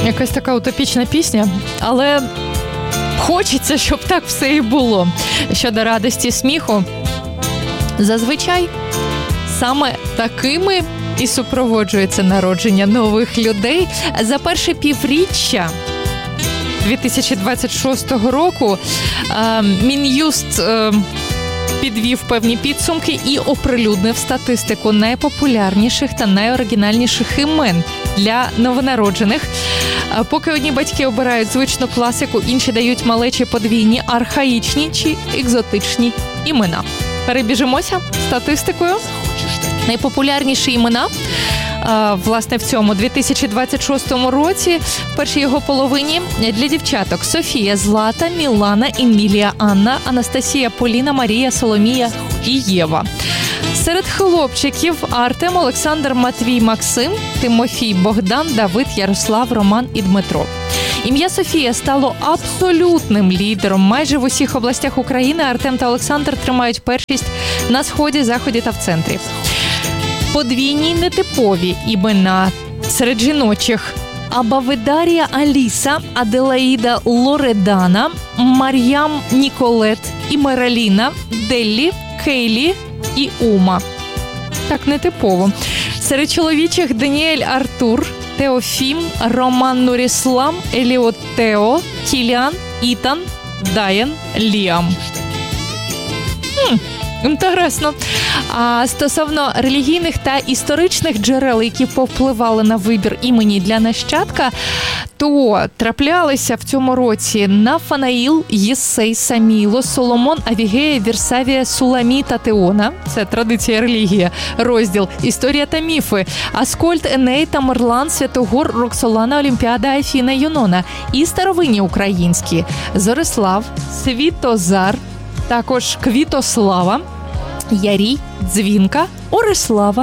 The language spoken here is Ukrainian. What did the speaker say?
Якась така утопічна пісня, але хочеться, щоб так все і було. Щодо радості сміху, зазвичай саме такими і супроводжується народження нових людей. За перше півріччя 2026 року Мін'юст підвів певні підсумки і оприлюднив статистику найпопулярніших та найоригінальніших імен для новонароджених. Поки одні батьки обирають звичну класику, інші дають малечі подвійні, архаїчні чи екзотичні імена. Перебіжимося статистикою. Найпопулярніші імена, власне, в цьому 2026 році, в першій його половині, для дівчаток: Софія, Злата, Мілана, Емілія, Анна, Анастасія, Поліна, Марія, Соломія і Єва. Серед хлопчиків: Артем, Олександр, Матвій, Максим, Тимофій, Богдан, Давид, Ярослав, Роман і Дмитро. Ім'я Софія стало абсолютним лідером. Майже в усіх областях України Артем та Олександр тримають першість на сході, заході та в центрі. Подвійні нетипові імена серед жіночих: Абаведарія Аліса, Аделаїда Лоредана, Мар'ям Ніколет і Мераліна, Деллі, Кейлі і Ума. Так нетипово. Серед чоловічих: Даніель Артур, Теофім, Роман Нуріслам, Еліот Тео, Кіліан, Ітан, Дайан, Ліам. Інтересно. А стосовно релігійних та історичних джерел, які повпливали на вибір імені для нащадка, то траплялися в цьому році Нафанаїл, Єсей, Саміло, Соломон, Авігея, Вірсавія, Суламі та Теона. Це традиція, релігія. Розділ «Історія та міфи». Аскольд, Еней, Тамерлан, Святогор, Роксолана, Олімпіада, Афіна, Юнона. І старовинні українські: Зорислав, Світозар, також Квітослава, Ярій, Дзвінка, Орислава,